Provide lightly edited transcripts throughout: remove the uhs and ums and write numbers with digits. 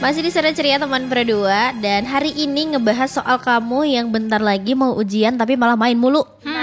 Masih di Seru Ceria teman berdua. Dan hari ini ngebahas soal kamu yang bentar lagi mau ujian tapi malah main mulu.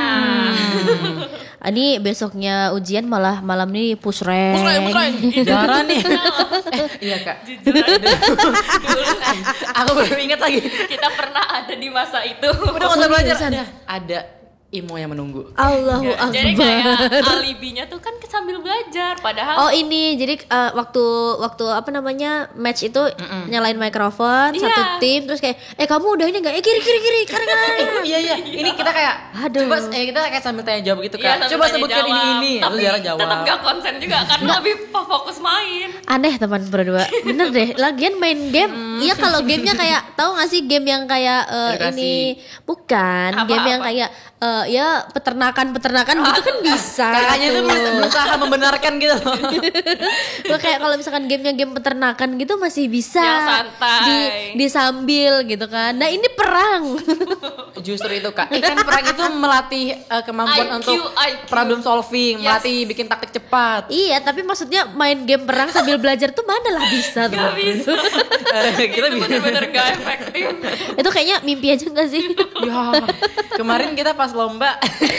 Ini besoknya ujian malah malam nih push rank. Jarang nih. Iya kak. Jujur aja dulu kan Aku baru ingat lagi. kita pernah ada di masa itu. Udah nggak usah belajar. Ada Imo yang menunggu. Allahu Akbar. Jadi kayak alibinya tuh kan sambil belajar, padahal Oh ini jadi waktu apa namanya match itu nyalain mikrofon Iya. satu tim terus kayak kamu udah ini nggak kiri kanan. Iya. Ini kita kayak Aduh. coba kita kayak sambil tanya jawab gitu Iya, kak. sambil Coba tanya sebutkan jawab. ini. Tapi Terus Zara jawab. tetap gak konsen juga karena lebih fokus main. Aneh teman berdua. Bener deh. Lagian main game. Iya kalau gamenya kayak tahu nggak sih game yang kayak Edukasi. ini bukan Apa-apa? game yang kayak ya peternakan gitu kan bisa. Kakaknya tuh tuh. berusaha membenarkan gitu. Gua kayak kalau misalkan gamenya game peternakan gitu masih bisa Yang santai. disambil gitu kan. Nah ini perang. Justru itu kak. Kan perang itu melatih kemampuan IQ. untuk problem solving, Yes. melatih bikin taktik cepat. Iya tapi maksudnya main game perang sambil belajar tuh mana lah bisa tuh. Gak bisa. Kita Itu bener-bener gak efektif. Itu kayaknya mimpi aja gak sih? Ya, kemarin kita pas lomba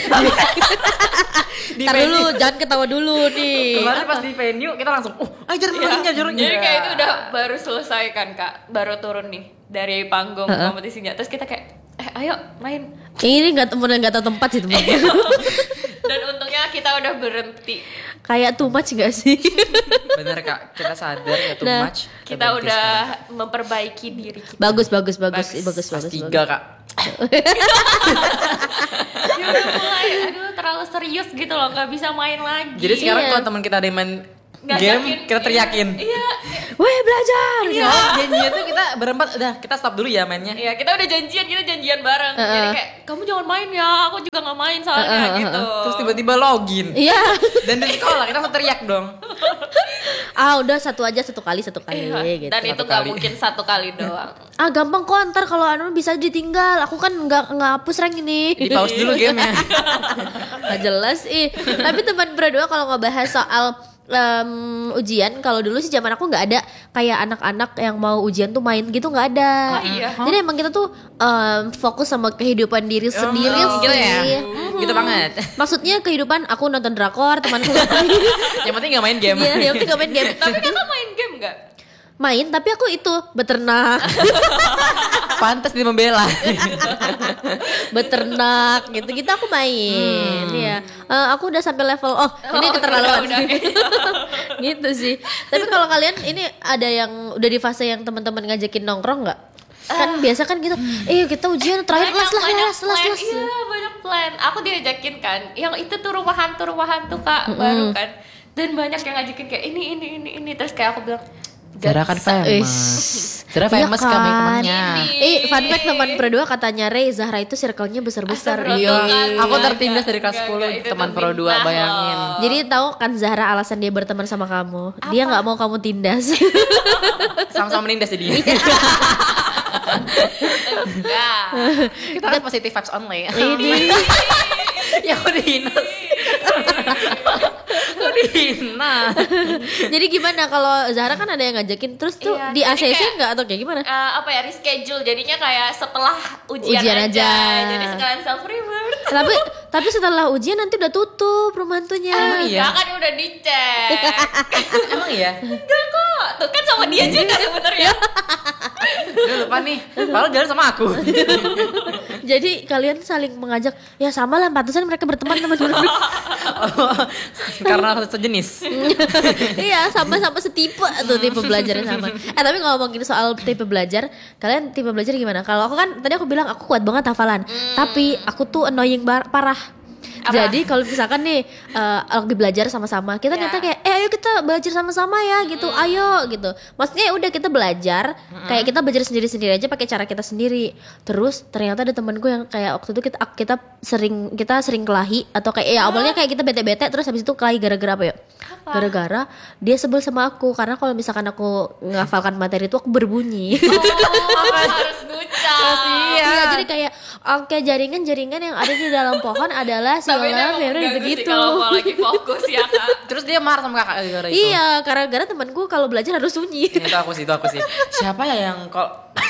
di Ntar venue. dulu jangan ketawa dulu nih. Kemarin pas di venue kita langsung, ajar Jadi kayak itu udah baru selesai kan kak, baru turun nih dari panggung kompetisinya. Terus kita kayak, ayo main. Ini nggak tahu tempat sih teman. Dan untungnya kita udah berhenti. Kayak too much gak sih? Bener kak, kita sadar ya too Nah, much. Kita udah memperbaiki diri kita. bagus. Bagus. Pas 3 kak. Ya udah mulai, aduh terlalu serius gitu loh, nggak bisa main lagi. Jadi sekarang Iya. kalau teman kita ada yang main Ngajakin, game, kita teriakin. Iya, Weh belajar. Iya. Soalnya janjinya tuh kita berempat, udah kita stop dulu ya mainnya. iya kita udah janjian bareng. Jadi kayak kamu jangan main ya, aku juga nggak main soalnya gitu. Terus tiba-tiba login. Iya. Dan di sekolah kita langsung teriak dong. Udah satu kali Iya, gitu. dan itu Satu nggak kali. mungkin satu kali doang. Gampang kok ntar kalau bisa ditinggal. Aku kan nggak hapus rank ini. Di pause dulu gamenya. Gak jelas Tapi teman berdua kalau ngebahas soal ujian, kalau dulu sih zaman aku nggak ada kayak anak-anak yang mau ujian tuh main gitu, nggak ada. Oh, iya. Jadi emang kita tuh fokus sama kehidupan diri sendiri Gitu sih. ya? Gitu banget. Maksudnya kehidupan aku nonton drakor, temanku Yang penting gak main game. Iya, yang penting gak main game. Tapi kakak main game nggak? Main, tapi aku itu beternak, Pantas dia membela. beternak gitu aku main. Iya. Aku udah sampai level ini keterlaluan. Udah. Gitu sih. Tapi kalau kalian ini ada yang udah di fase yang teman-teman ngajakin nongkrong nggak? Kan biasa kan gitu. Kita ujian terakhir Banyak las. plan. Iya, banyak plan. Aku diajakin kan, yang itu tuh rumah hantu kak, baru kan. Dan banyak yang ngajakin kayak ini. Terus kayak aku bilang, Zara kan famous. Zara Iya famous kan? kami temannya. Fun fact teman berdua katanya Ray, Zahra itu circle-nya besar-besar. Astagfirullah. Iya. Aku tertindas dari kelas Enggak, 10 itu teman tuh Pro 2 fitnah bayangin. loh. Jadi tahu kan Zahra alasan dia berteman sama kamu. Dia nggak mau kamu tindas. Sama-sama menindas jadi. enggak. Kita kan positive vibes only. Ini Ya aku dihina. Aku dihina. jadi gimana kalau Zahra kan ada yang ngajakin terus tuh Iya, di jadi ACC kayak- nggak atau kayak gimana? Apa ya, reschedule, jadinya kayak setelah ujian Ujian aja. Jadi sekalian self reward. tapi setelah ujian nanti udah tutup rumah hantunya. Emang iya? Enggak, kan udah dicek. Emang iya? Enggak kok. Tuh kan sama dia juga sebenarnya. Udah lupa nih. Padahal jalan sama aku. Jadi kalian saling mengajak, ya sama lah pantesan mereka berteman teman-teman. Karena sejenis. Iya sama-sama setipe tuh tipe belajarnya sama. Tapi ngomongin soal tipe belajar, kalian tipe belajar gimana? Kalau aku kan tadi aku bilang aku kuat banget hafalan, tapi aku tuh annoying parah. Apa? Jadi kalau misalkan nih lagi belajar sama-sama, kita Ya. ternyata kayak ayo kita belajar sama-sama ya gitu, ayo gitu. Maksudnya udah kita belajar, kayak kita belajar sendiri-sendiri aja pakai cara kita sendiri. Terus ternyata ada temanku yang kayak waktu itu kita sering kelahi atau kayak awalnya kayak kita bete-bete terus habis itu kelahi gara-gara apa ya? Gara-gara dia sebel sama aku karena kalau misalkan aku ngafalkan materi itu aku berbunyi. Harus gucap. Iya, jadi kayak jaringan yang ada di dalam pohon adalah si Tapi lah, emang Febri mengganggu sih begitu. kalau mau lagi fokus ya kak. Terus dia marah sama kakak gara-gara itu. Iya, gara-gara temanku kalau belajar harus sunyi. Itu aku sih. Siapa ya yang kalau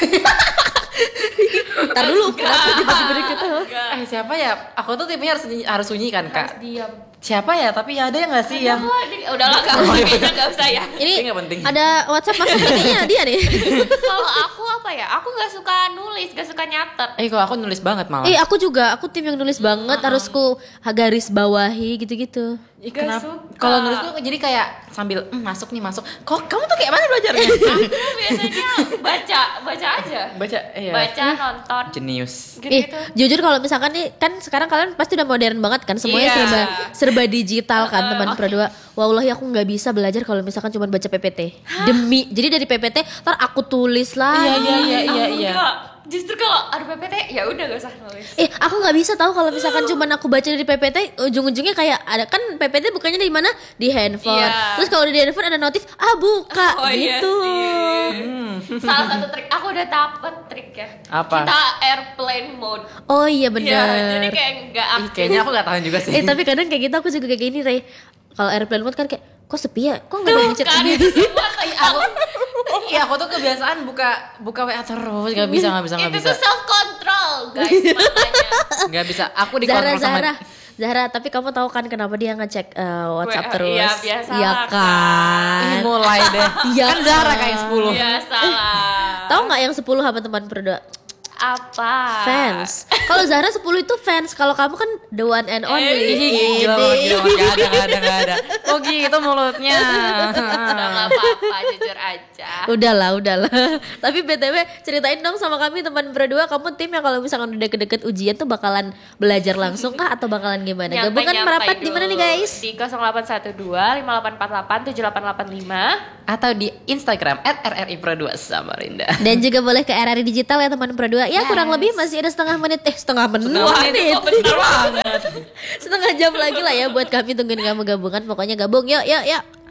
Ntar dulu, kenapa tiba-tiba gitu? siapa ya? Aku tuh tipenya harus sunyi kan, Kak. Diam. Siapa ya? Tapi ada yang nggak sih yang Udahlah kak, kayaknya nggak usah ya. Ini Ini nggak penting. ada WhatsApp masuk kayaknya dia nih. Kalau aku apa ya? Aku nggak suka nulis, nggak suka nyatet. kalau aku nulis banget malah. Aku juga, aku tim yang nulis banget, harus ku garis bawahi gitu-gitu. Nggak Kenapa? suka. Kalau nulis tuh jadi kayak sambil masuk. Kok kamu tuh kayak mana belajarnya? Aku biasanya baca aja. Baca, iya. Baca, nonton. Jenius. Gitu-gitu. Jujur kalau misalkan nih, kan sekarang kalian pasti udah modern banget kan, semuanya Iya. serba digital kan teman Pro2. Wallahi aku nggak bisa belajar kalau misalkan cuma baca PPT. Demi, jadi dari PPT ntar aku tulis lah. Iya. Enggak. Justru kalau ada PPT ya udah gak usah nulis. Aku nggak bisa tahu kalau misalkan cuman aku baca dari PPT, ujung-ujungnya kayak ada kan PPT bukannya di mana, di handphone. Iya. Terus kalau di handphone ada notif, buka Oh, iya gitu. sih. Salah satu trik, aku udah dapet trik ya. Apa? Kita airplane mode. Oh iya Iya, benar. jadi kayak nggak Ih, aktif. kayaknya aku nggak tahu juga sih. Tapi kadang kayak gitu aku juga kayak gini, Rey. Kalau airplane mode kan kayak kok sepi ya? Kok nggak ada yang ngechat Kan ini? itu semua kayak aku. Iya, aku tuh kebiasaan buka WA terus. Gak bisa. Itu tuh self control guys makanya. Gak bisa. Aku Zahra, dikontrol sama Zahra, tapi kamu tahu kan kenapa dia ngecek WhatsApp WA, terus? iya, biasa Iya lah, kan. Ih, mulai deh. Iya Kan Zahra kayak kan. 10. Biasalah. Tahu nggak yang 10 sama teman berdua? Apa? Fans. Kalau Zahra 10 itu fans, kalau kamu kan the one and only. Ih, gila banget. Gak ada. Kok gitu mulutnya. Udah nggak apa-apa, jujur aja. Udahlah. Tapi BTW ceritain dong sama kami teman berdua, kamu tim yang kalau misalkan udah deket-deket ujian tuh bakalan belajar langsung kah atau bakalan gimana? Gabungan merapat di mana nih guys? Di 0812 5848 7885. Atau di Instagram @rripro2 Samarinda. Dan juga boleh ke RRI Digital ya teman Pro2. Ya kurang lebih masih ada setengah menit. Setengah menit. Kok bentar banget. Setengah jam lagi lah ya buat kami tungguin kamu gabungan. Pokoknya gabung yuk.